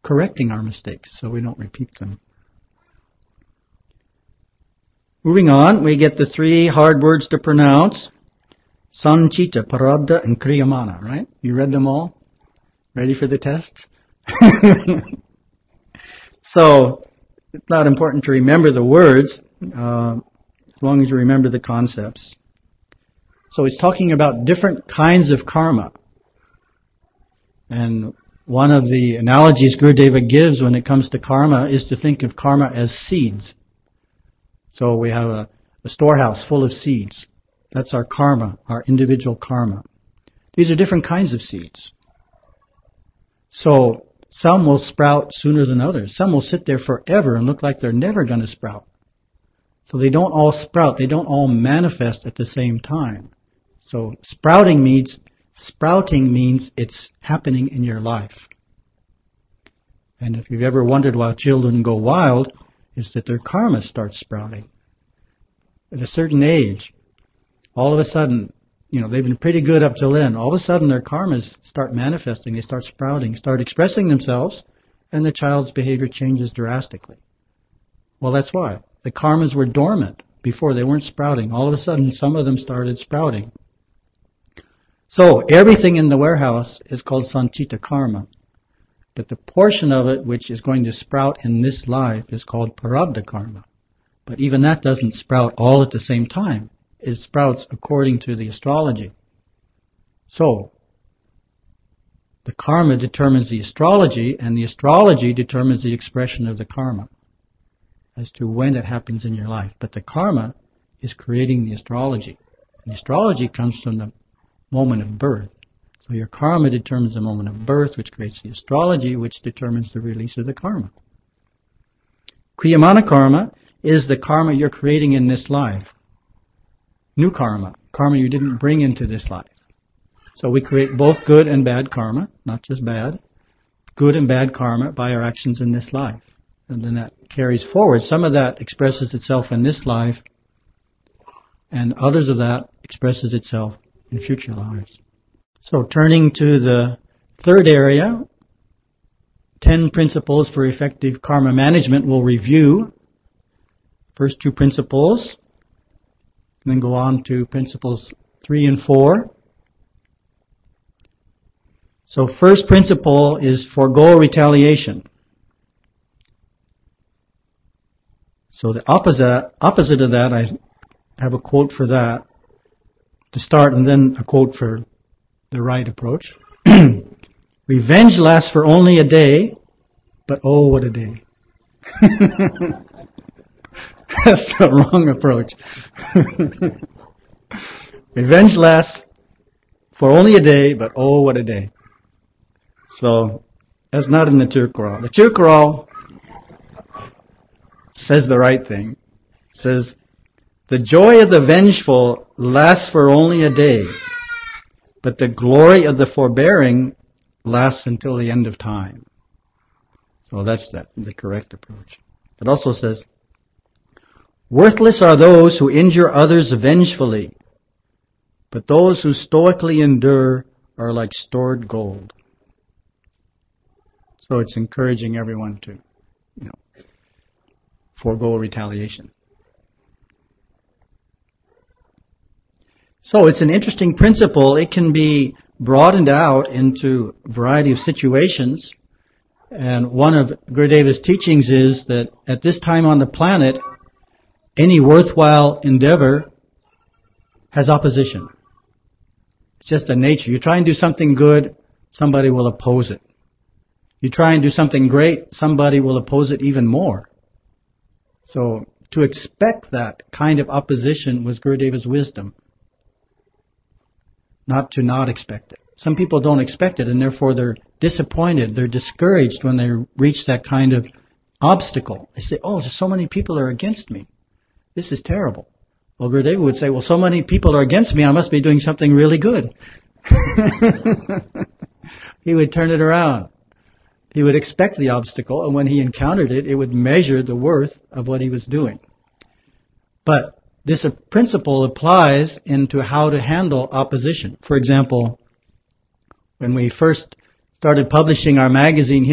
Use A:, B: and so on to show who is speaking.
A: correcting our mistakes so we don't repeat them. Moving on, we get the three hard words to pronounce. Sanchita, Prarabdha, and Kriyamana, right? You read them all? Ready for the test? So, it's not important to remember the words, as long as you remember the concepts. So it's talking about different kinds of karma. And one of the analogies Gurudeva gives when it comes to karma is to think of karma as seeds. So we have a storehouse full of seeds. That's our karma, our individual karma. These are different kinds of seeds. So some will sprout sooner than others. Some will sit there forever and look like they're never going to sprout. So they don't all sprout. They don't all manifest at the same time. So sprouting means it's happening in your life. And if you've ever wondered why children go wild, is that their karma starts sprouting. At a certain age, all of a sudden, they've been pretty good up till then. All of a sudden their karmas start manifesting, they start sprouting, start expressing themselves, and the child's behavior changes drastically. Well, that's why. The karmas were dormant before, they weren't sprouting. All of a sudden, some of them started sprouting. So, everything in the warehouse is called Sanchita karma. But the portion of it which is going to sprout in this life is called Prarabdha karma. But even that doesn't sprout all at the same time. It sprouts according to the astrology. So, the karma determines the astrology, and the astrology determines the expression of the karma as to when it happens in your life. But the karma is creating the astrology. And the astrology comes from the moment of birth. So your karma determines the moment of birth, which creates the astrology, which determines the release of the karma. Kriyamana karma is the karma you're creating in this life. New karma you didn't bring into this life. So we create both good and bad karma, not just bad. Good and bad karma by our actions in this life. And then that carries forward. Some of that expresses itself in this life, and others of that expresses itself in future lives. So turning to the third area, 10 principles for effective karma management. We'll review first two principles, and then go on to principles 3 and 4. So first principle is forego retaliation. So the opposite of that, I have a quote for that to start, and then a quote for the right approach. Revenge lasts for only a day, but oh, what a day. That's the wrong approach. Revenge lasts for only a day, but oh, what a day. So, that's not in the Tirukkural. The Tirukkural says the right thing. It says, the joy of the vengeful lasts for only a day, but the glory of the forbearing lasts until the end of time. So that's the correct approach. It also says, worthless are those who injure others vengefully, but those who stoically endure are like stored gold. So it's encouraging everyone to, forego retaliation. So it's an interesting principle. It can be broadened out into a variety of situations. And one of Gurudeva's teachings is that at this time on the planet, any worthwhile endeavor has opposition. It's just a nature. You try and do something good, somebody will oppose it. You try and do something great, somebody will oppose it even more. So to expect that kind of opposition was Gurudeva's wisdom. Not to not expect it. Some people don't expect it, and therefore they're disappointed, they're discouraged when they reach that kind of obstacle. They say, oh, so many people are against me. This is terrible. Well, Gurudeva would say, well, so many people are against me, I must be doing something really good. He would turn it around. He would expect the obstacle, and when he encountered it, it would measure the worth of what he was doing. But this principle applies into how to handle opposition. For example, when we first started publishing our magazine,